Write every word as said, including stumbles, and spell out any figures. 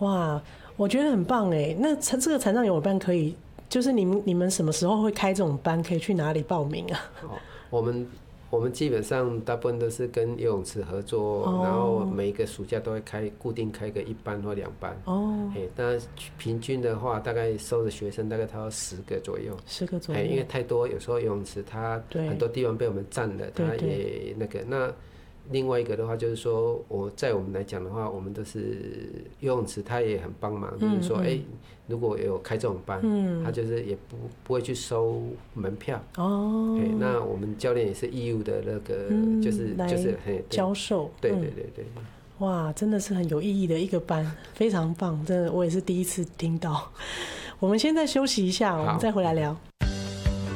哇，我觉得很棒哎。那这个残障游泳班可以，就是你们你们什么时候会开这种班？可以去哪里报名啊？ 哦，我们我们基本上大部分都是跟游泳池合作，哦、然后每一个暑假都会开固定开个一班或两班。哦，哎，但平均的话，大概收的学生大概超十个左右。 十个左右。 因为太多，有时候游泳池它很多地方被我们占了，它也那个那。另外一个的话就是说，我在我们来讲的话，我们都是游泳池，它也很帮忙，就是说，哎、欸，如果有开这种班，嗯，他就是也不不会去收门票，哦，欸、那我们教练也是义务的那个，嗯、就是就是教授， 对对对对。 哇，真的是很有意义的一个班，非常棒，真的我也是第一次听到。我们现在休息一下，我们再回来聊。